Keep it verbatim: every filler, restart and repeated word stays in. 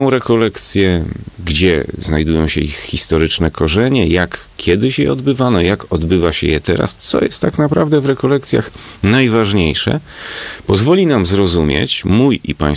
są rekolekcje, gdzie znajdują się ich historyczne korzenie, jak kiedyś je odbywano, jak odbywa się je teraz, co jest tak naprawdę w rekolekcjach najważniejsze, pozwoli nam zrozumieć mój i Państwa